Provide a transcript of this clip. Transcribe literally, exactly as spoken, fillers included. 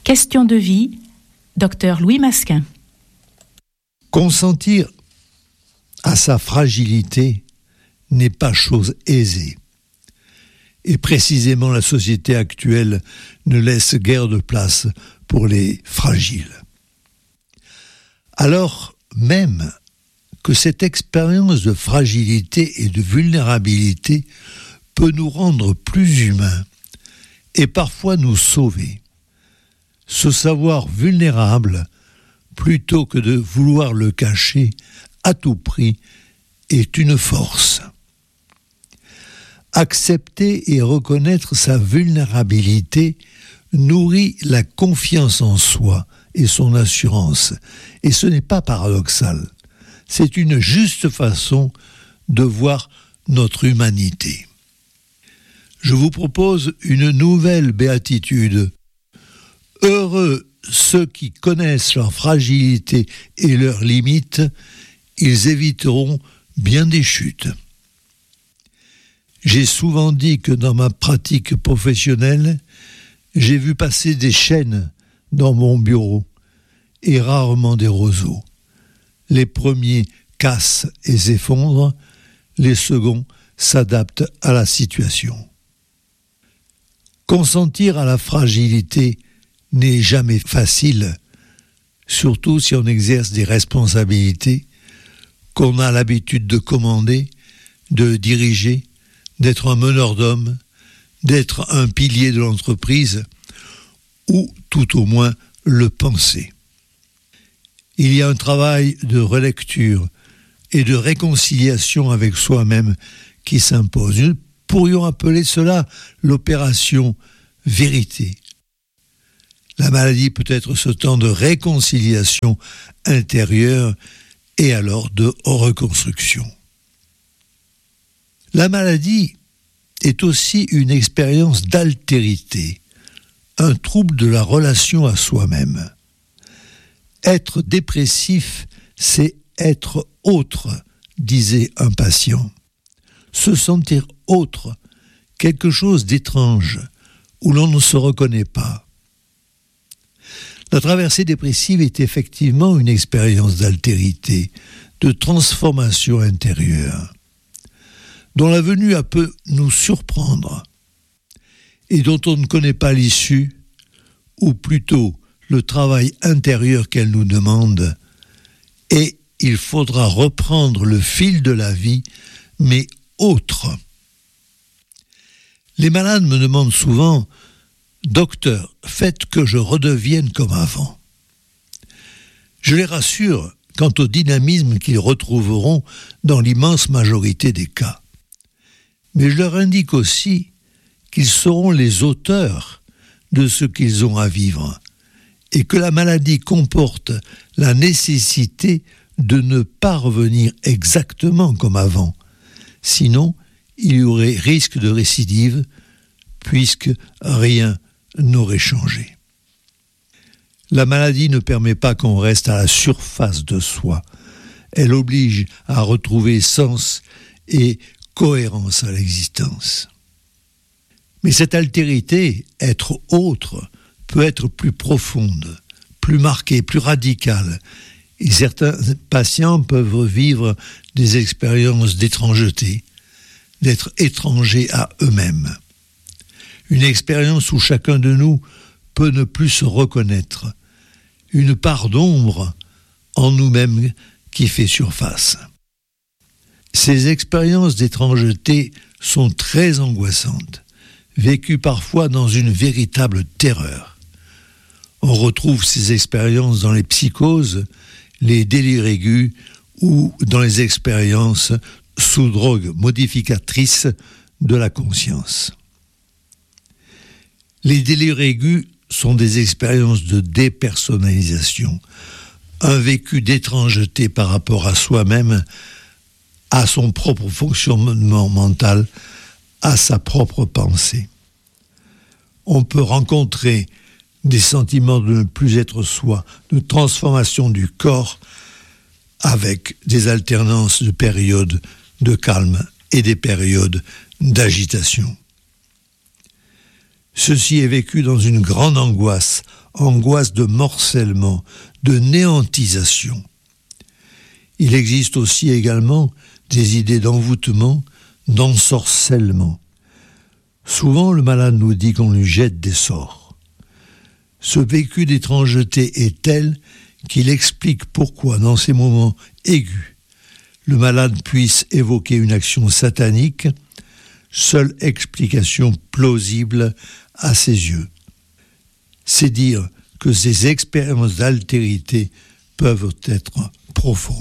Question de vie, docteur Louis Masquin. Consentir à sa fragilité n'est pas chose aisée. Et précisément la société actuelle ne laisse guère de place pour les fragiles. Alors même que cette expérience de fragilité et de vulnérabilité peut nous rendre plus humains et parfois nous sauver. Se savoir vulnérable, plutôt que de vouloir le cacher à tout prix, est une force. Accepter et reconnaître sa vulnérabilité nourrit la confiance en soi et son assurance. Et ce n'est pas paradoxal. C'est une juste façon de voir notre humanité. Je vous propose une nouvelle béatitude. Heureux ceux qui connaissent leur fragilité et leurs limites, ils éviteront bien des chutes. J'ai souvent dit que dans ma pratique professionnelle, j'ai vu passer des chênes dans mon bureau et rarement des roseaux. Les premiers cassent et s'effondrent, les seconds s'adaptent à la situation. Consentir à la fragilité n'est jamais facile, surtout si on exerce des responsabilités qu'on a l'habitude de commander, de diriger, d'être un meneur d'hommes, d'être un pilier de l'entreprise, ou tout au moins le penser. Il y a un travail de relecture et de réconciliation avec soi-même qui s'impose. Nous pourrions appeler cela l'opération vérité. La maladie peut être ce temps de réconciliation intérieure et alors de reconstruction. La maladie est aussi une expérience d'altérité, un trouble de la relation à soi-même. Être dépressif, c'est être autre, disait un patient. Se sentir autre, quelque chose d'étrange, où l'on ne se reconnaît pas. La traversée dépressive est effectivement une expérience d'altérité, de transformation intérieure, dont la venue a peut nous surprendre et dont on ne connaît pas l'issue, ou plutôt le travail intérieur qu'elle nous demande, et il faudra reprendre le fil de la vie, mais autre. Les malades me demandent souvent « Docteur, faites que je redevienne comme avant ». Je les rassure quant au dynamisme qu'ils retrouveront dans l'immense majorité des cas. Mais je leur indique aussi qu'ils seront les auteurs de ce qu'ils ont à vivre et que la maladie comporte la nécessité de ne pas revenir exactement comme avant. Sinon, il y aurait risque de récidive puisque rien n'aurait changé. La maladie ne permet pas qu'on reste à la surface de soi. Elle oblige à retrouver sens et cohérence à l'existence. Mais cette altérité, être autre, peut être plus profonde, plus marquée, plus radicale. Et certains patients peuvent vivre des expériences d'étrangeté, d'être étrangers à eux-mêmes. Une expérience où chacun de nous peut ne plus se reconnaître, une part d'ombre en nous-mêmes qui fait surface. Ces expériences d'étrangeté sont très angoissantes, vécues parfois dans une véritable terreur. On retrouve ces expériences dans les psychoses, les délires aigus ou dans les expériences sous drogue modificatrice de la conscience. Les délires aigus sont des expériences de dépersonnalisation, un vécu d'étrangeté par rapport à soi-même, à son propre fonctionnement mental, à sa propre pensée. On peut rencontrer des sentiments de ne plus être soi, de transformation du corps, avec des alternances de périodes de calme et des périodes d'agitation. Ceci est vécu dans une grande angoisse, angoisse de morcellement, de néantisation. Il existe aussi également des idées d'envoûtement, d'ensorcellement. Souvent, le malade nous dit qu'on lui jette des sorts. Ce vécu d'étrangeté est tel qu'il explique pourquoi, dans ces moments aigus, le malade puisse évoquer une action satanique, seule explication plausible à ses yeux. C'est dire que ces expériences d'altérité peuvent être profondes.